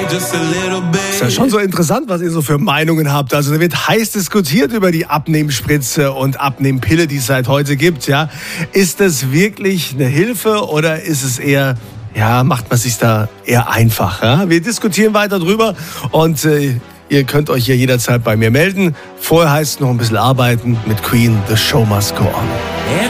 Ist ja schon so interessant, was ihr so für Meinungen habt. Also da wird heiß diskutiert über die Abnehmspritze und Abnehmpille, die es seit heute gibt. Ja, ist das wirklich eine Hilfe oder ist es eher, ja, macht man sich da eher einfach? Ja? Wir diskutieren weiter drüber und ihr könnt euch hier jederzeit bei mir melden. Vorher heißt es noch ein bisschen arbeiten mit Queen, The Show Must Go On.